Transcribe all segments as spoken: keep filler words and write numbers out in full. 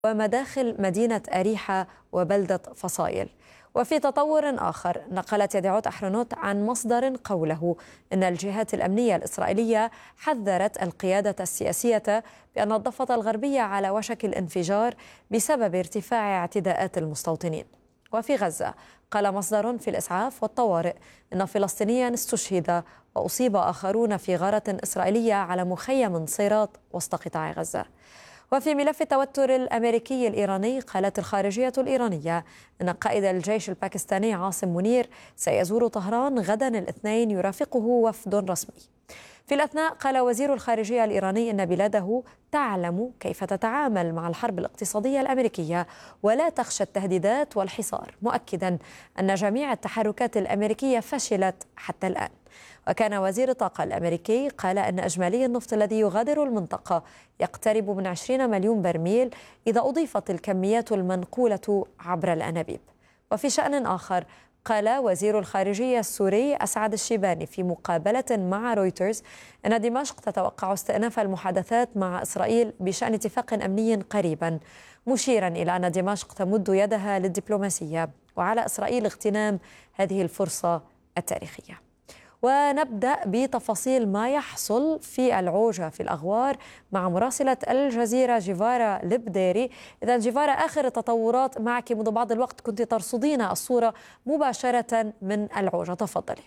ومداخل مدينة أريحة وبلدة فصائل. وفي تطور آخر، نقلت يديعوت أحرنوت عن مصدر قوله إن الجهات الأمنية الإسرائيلية حذرت القيادة السياسية بأن الضفة الغربية على وشك الانفجار بسبب ارتفاع اعتداءات المستوطنين. وفي غزة، قال مصدر في الإسعاف والطوارئ إن فلسطينيا استشهد وأصيب آخرون في غارة إسرائيلية على مخيم صيرات وسط قطاع غزة. وفي ملف التوتر الأمريكي الإيراني، قالت الخارجية الإيرانية أن قائد الجيش الباكستاني عاصم منير سيزور طهران غدا الاثنين يرافقه وفد رسمي. في الأثناء، قال وزير الخارجية الإيراني أن بلاده تعلم كيف تتعامل مع الحرب الاقتصادية الأمريكية ولا تخشى التهديدات والحصار، مؤكدا أن جميع التحركات الأمريكية فشلت حتى الآن. وكان وزير الطاقة الأمريكي قال أن إجمالي النفط الذي يغادر المنطقة يقترب من عشرين مليون برميل إذا أضيفت الكميات المنقولة عبر الأنابيب. وفي شأن آخر، قال وزير الخارجية السوري أسعد الشيباني في مقابلة مع رويترز أن دمشق تتوقع استئناف المحادثات مع إسرائيل بشأن اتفاق أمني قريبا، مشيرا إلى أن دمشق تمد يدها للدبلوماسية وعلى إسرائيل اغتنام هذه الفرصة التاريخية. ونبدأ بتفاصيل ما يحصل في العوجة في الأغوار مع مراسلة الجزيرة جيفارا لبديري. إذا جيفارا، آخر التطورات معك منذ بعض الوقت، كنت ترصدين الصورة مباشرة من العوجة، تفضلي.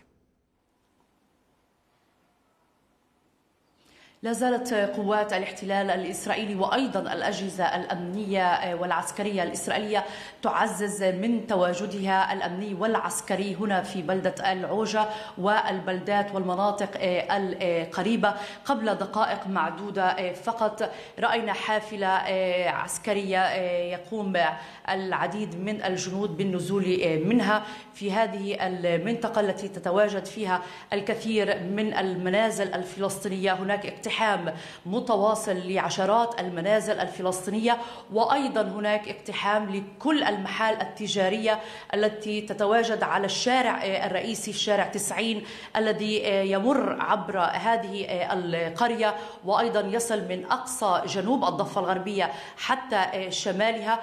لا زالت قوات الاحتلال الإسرائيلي وأيضا الأجهزة الأمنية والعسكرية الإسرائيلية تعزز من تواجدها الأمني والعسكري هنا في بلدة العوجة والبلدات والمناطق القريبة. قبل دقائق معدودة فقط رأينا حافلة عسكرية يقوم العديد من الجنود بالنزول منها في هذه المنطقة التي تتواجد فيها الكثير من المنازل الفلسطينية. هناك اقتحام متواصل لعشرات المنازل الفلسطينية، وأيضا هناك اقتحام لكل المحال التجارية التي تتواجد على الشارع الرئيسي، الشارع تسعين الذي يمر عبر هذه القرية وأيضا يصل من أقصى جنوب الضفة الغربية حتى شمالها.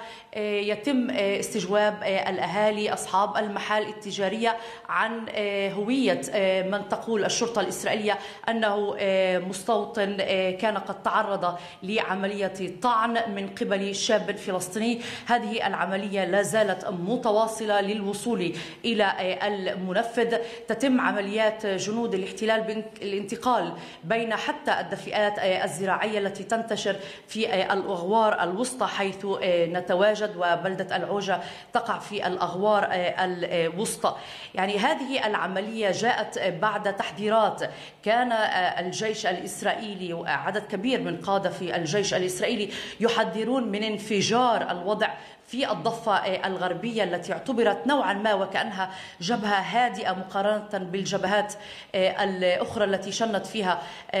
يتم استجواب الأهالي أصحاب المحال التجارية عن هوية من تقول الشرطة الإسرائيلية أنه مستوطن كان قد تعرض لعملية طعن من قبل شاب فلسطيني. هذه العملية لا زالت متواصلة للوصول إلى المنفذ. تتم عمليات جنود الاحتلال بالانتقال بين حتى الدفئات الزراعية التي تنتشر في الأغوار الوسطى حيث نتواجد، وبلدة العوجة تقع في الأغوار الوسطى. يعني هذه العملية جاءت بعد تحذيرات كان الجيش الإسرائيلي وعدد كبير من قادة في الجيش الإسرائيلي يحذرون من انفجار الوضع في الضفة الغربية التي اعتبرت نوعا ما وكأنها جبهة هادئة مقارنة بالجبهات الأخرى التي شنت فيها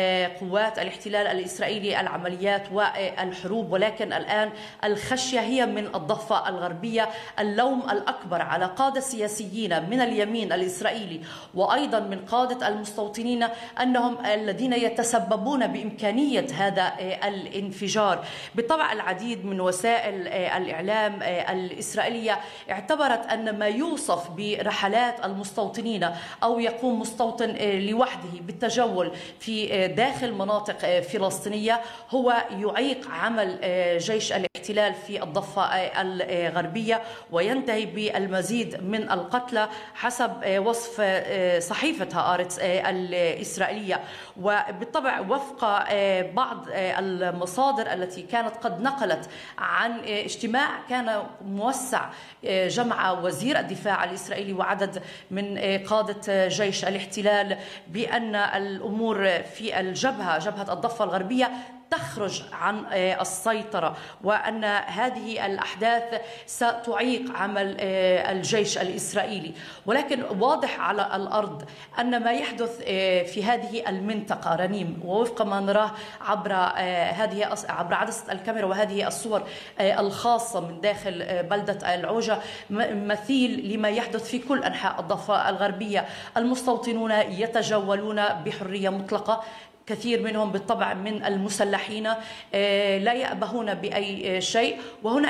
قوات الاحتلال الإسرائيلي العمليات والحروب. ولكن الآن الخشية هي من الضفة الغربية. اللوم الأكبر على قادة سياسيين من اليمين الإسرائيلي وأيضا من قادة المستوطنين أنهم الذين يتسببون بإمكانية هذا الانفجار. بالطبع العديد من وسائل الإعلام الإسرائيلية اعتبرت أن ما يوصف برحلات المستوطنين أو يقوم مستوطن لوحده بالتجول في داخل مناطق فلسطينية هو يعيق عمل جيش الاحتلال في الضفة الغربية وينتهي بالمزيد من القتلى حسب وصف صحيفة هآرتس الإسرائيلية. وبالطبع وفق بعض المصادر التي كانت قد نقلت عن اجتماع كان موسع جمع وزير الدفاع الإسرائيلي وعدد من قادة جيش الاحتلال بأن الأمور في الجبهة جبهة الضفة الغربية تخرج عن السيطرة، وأن هذه الأحداث ستعيق عمل الجيش الإسرائيلي. ولكن واضح على الأرض أن ما يحدث في هذه المنطقة رنيم، ووفق ما نراه عبر هذه عبر عدسة الكاميرا وهذه الصور الخاصة من داخل بلدة العوجة، مثيل لما يحدث في كل أنحاء الضفة الغربية. المستوطنون يتجولون بحرية مطلقة، كثير منهم بالطبع من المسلحين لا يأبهون بأي شيء، وهنا